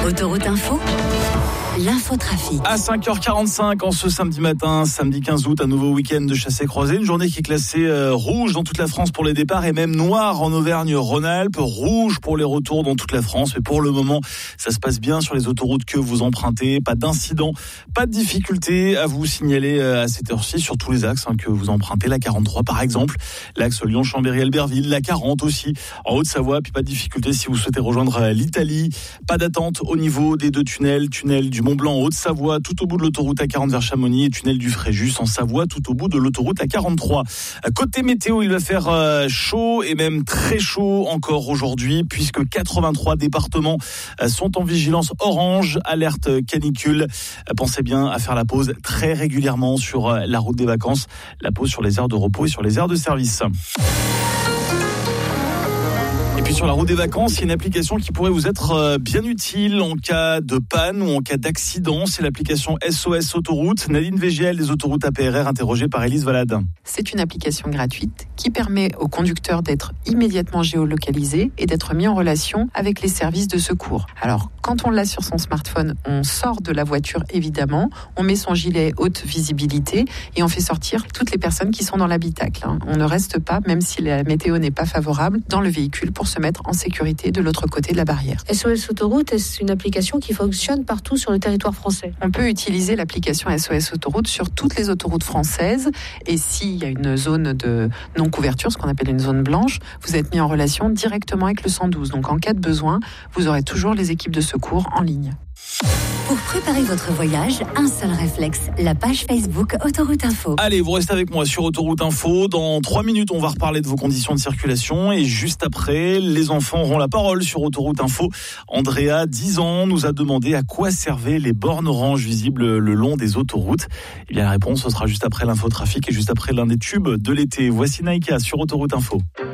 Autoroute Info, l'infotrafic. À 5h45 en ce samedi matin, samedi 15 août, un nouveau week-end de chassé-croisé. Une journée qui est classée rouge dans toute la France pour les départs et même noire en Auvergne-Rhône-Alpes. Rouge pour les retours dans toute la France. Mais pour le moment, ça se passe bien sur les autoroutes que vous empruntez. Pas d'incident, pas de difficulté à vous signaler à cette heure-ci sur tous les axes que vous empruntez. La 43 par exemple, l'axe Lyon-Chambéry-Albertville, la 40 aussi en Haute-Savoie. Puis pas de difficulté si vous souhaitez rejoindre l'Italie. Pas d'attente au niveau des deux tunnel du Mont-Blanc en Haute-Savoie, tout au bout de l'autoroute A40 vers Chamonix et tunnel du Fréjus en Savoie, tout au bout de l'autoroute A43. Côté météo, il va faire chaud et même très chaud encore aujourd'hui puisque 83 départements sont en vigilance orange, alerte canicule. Pensez bien à faire la pause très régulièrement sur la route des vacances, la pause sur les aires de repos et sur les aires de service. Et puis sur la route des vacances, il y a une application qui pourrait vous être bien utile en cas de panne ou en cas d'accident. C'est l'application SOS Autoroute. Nadine VGL des autoroutes APRR, interrogée par Élise Valade. C'est une application gratuite qui permet aux conducteurs d'être immédiatement géolocalisés et d'être mis en relation avec les services de secours. Alors, quand on l'a sur son smartphone, on sort de la voiture évidemment, on met son gilet haute visibilité et on fait sortir toutes les personnes qui sont dans l'habitacle. On ne reste pas, même si la météo n'est pas favorable, dans le véhicule pour se mettre en sécurité de l'autre côté de la barrière. SOS Autoroute, est-ce une application qui fonctionne partout sur le territoire français? On peut utiliser l'application SOS Autoroute sur toutes les autoroutes françaises et s'il y a une zone de non-couverture, ce qu'on appelle une zone blanche, vous êtes mis en relation directement avec le 112. Donc en cas de besoin, vous aurez toujours les équipes de secours en ligne. Pour préparer votre voyage, un seul réflexe, la page Facebook Autoroute Info. Allez, vous restez avec moi sur Autoroute Info. Dans 3 minutes, on va reparler de vos conditions de circulation. Et juste après, les enfants auront la parole sur Autoroute Info. Andrea, 10 ans, nous a demandé à quoi servaient les bornes orange visibles le long des autoroutes. Eh bien, la réponse, ce sera juste après l'infotrafic et juste après l'un des tubes de l'été. Voici Naïka sur Autoroute Info.